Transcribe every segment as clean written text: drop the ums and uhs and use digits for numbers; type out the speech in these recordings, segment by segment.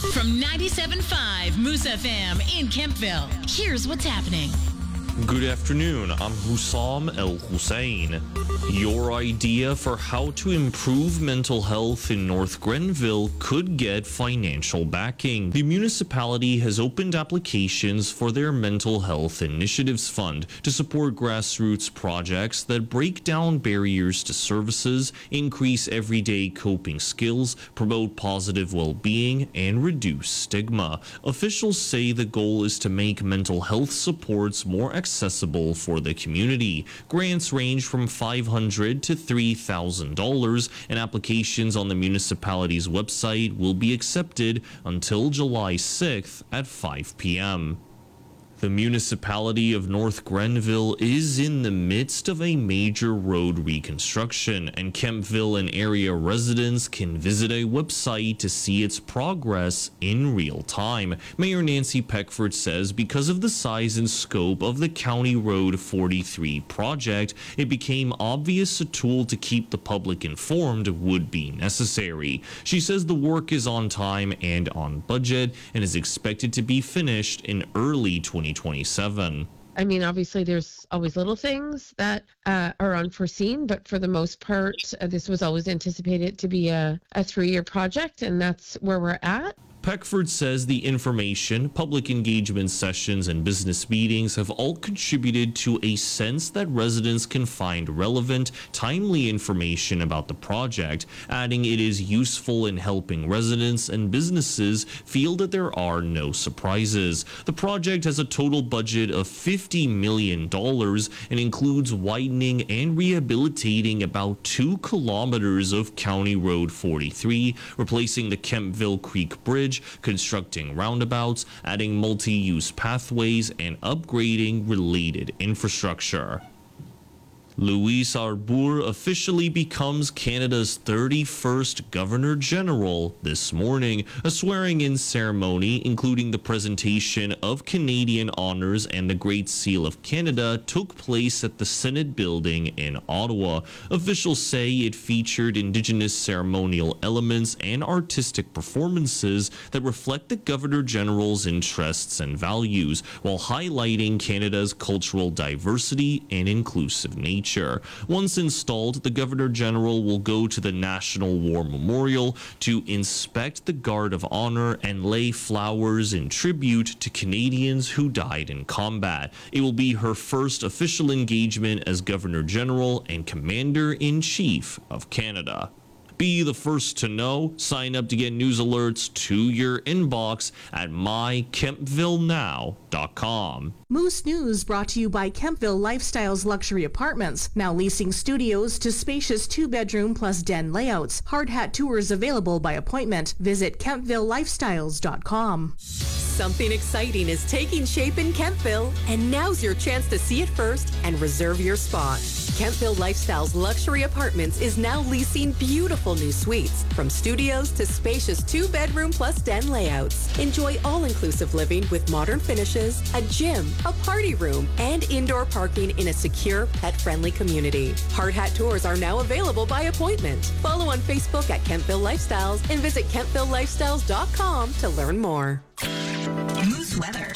From 97.5 Moose FM in Kempville, here's what's happening. Good afternoon, I'm Hussam El Hussein. Your idea for how to improve mental health in North Grenville could get financial backing. The municipality has opened applications for their Mental Health Initiatives Fund to support grassroots projects that break down barriers to services, increase everyday coping skills, promote positive well-being, and reduce stigma. Officials say the goal is to make mental health supports more accessible for the community. Grants range from $500 to $3,000, and applications on the municipality's website will be accepted until July 6th at 5 p.m. The municipality of North Grenville is in the midst of a major road reconstruction, and Kempville and area residents can visit a website to see its progress in real time. Mayor Nancy Peckford says because of the size and scope of the County Road 43 project, it became obvious a tool to keep the public informed would be necessary. She says the work is on time and on budget and is expected to be finished in early 2027. I mean, obviously, there's always little things that are unforeseen, but for the most part, this was always anticipated to be a 3-year project, and that's where we're at. Peckford says the information, public engagement sessions, and business meetings have all contributed to a sense that residents can find relevant, timely information about the project, adding it is useful in helping residents and businesses feel that there are no surprises. The project has a total budget of $50 million and includes widening and rehabilitating about 2 kilometers of County Road 43, replacing the Kempville Creek Bridge, constructing roundabouts, adding multi-use pathways, and upgrading related infrastructure. Louise Arbour officially becomes Canada's 31st Governor General this morning. A swearing-in ceremony, including the presentation of Canadian honors and the Great Seal of Canada, took place at the Senate Building in Ottawa. Officials say it featured Indigenous ceremonial elements and artistic performances that reflect the Governor General's interests and values, while highlighting Canada's cultural diversity and inclusive nature. Once installed, the Governor General will go to the National War Memorial to inspect the Guard of Honor and lay flowers in tribute to Canadians who died in combat. It will be her first official engagement as Governor General and Commander-in-Chief of Canada. Be the first to know. Sign up to get news alerts to your inbox at mykempvillenow.com. Moose News brought to you by Kempville Lifestyles Luxury Apartments, now leasing studios to spacious 2-bedroom plus den layouts. Hard hat tours available by appointment. Visit KempvilleLifestyles.com. Something exciting is taking shape in Kempville, and now's your chance to see it first and reserve your spot. Kempville Lifestyles Luxury Apartments is now leasing beautiful new suites, from studios to spacious 2-bedroom plus den layouts. Enjoy all-inclusive living with modern finishes, a gym, a party room, and indoor parking in a secure, pet-friendly community. Hard hat tours are now available by appointment. Follow on Facebook at Kempville Lifestyles and visit KempvilleLifestyles.com to learn more. Moose weather.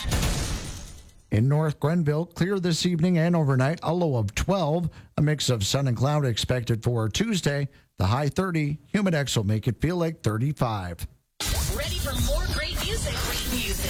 In North Grenville, clear this evening and overnight, a low of 12. A mix of sun and cloud expected for Tuesday. The high 30. Humidex will make it feel like 35. Ready for more great music?